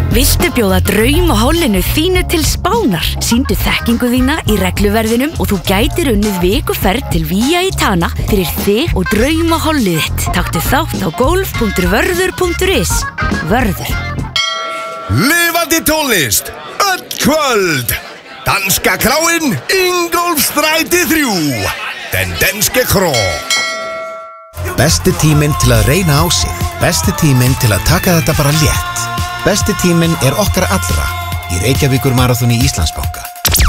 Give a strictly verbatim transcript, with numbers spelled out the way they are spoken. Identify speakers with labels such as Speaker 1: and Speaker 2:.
Speaker 1: Viltu bjóða draumahollinu þínu til Spánar? Sýndu þekkingu þína í regluverðinum og þú gætir unnið vikuferð til Via Itana fyrir þig og draumahollið þitt. Taktu þátt á golf punktur vörður punktur is. Vörður.
Speaker 2: Lifandi tónlist, öll kvöld. Danska kráin, Ingólfsstræti þrjú. Den danske kró.
Speaker 3: Besti tíminn til að reyna á sig. Besti tíminn til að taka þetta bara létt. Besti tíminn er okkar allra í Reykjavíkur Marathoni Íslandsbanka.